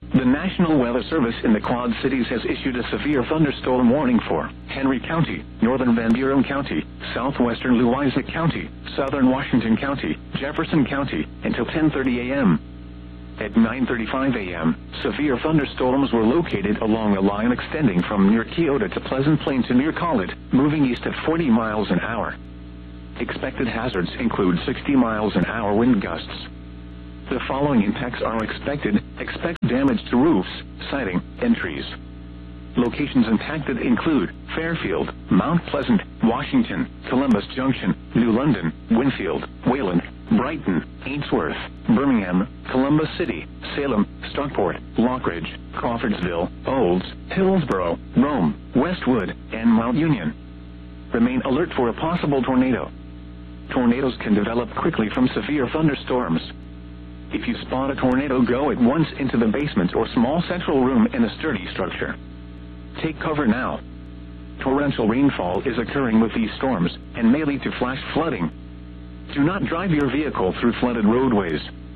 The National Weather Service in the Quad Cities has issued a severe thunderstorm warning for Henry County, northern Van Buren County, southwestern Louisa County, southern Washington County, Jefferson County, until 10:30 a.m. At 9:35 a.m., severe thunderstorms were located along a line extending from near Keota to Pleasant Plain to near Collett, moving east at 40 miles an hour. Expected hazards include 60 miles an hour wind gusts. The following impacts are expected. Expect damage to roofs, siding, and trees. Locations impacted include Fairfield, Mount Pleasant, Washington, Columbus Junction, New London, Winfield, Wayland, Brighton, Ainsworth, Birmingham, Columbus City, Salem, Stockport, Lockridge, Crawfordsville, Olds, Hillsborough, Rome, Westwood, and Mount Union. Remain alert for a possible tornado. Tornadoes can develop quickly from severe thunderstorms. If you spot a tornado, go at once into the basement or small central room in a sturdy structure. Take cover now. Torrential rainfall is occurring with these storms and may lead to flash flooding. Do not drive your vehicle through flooded roadways.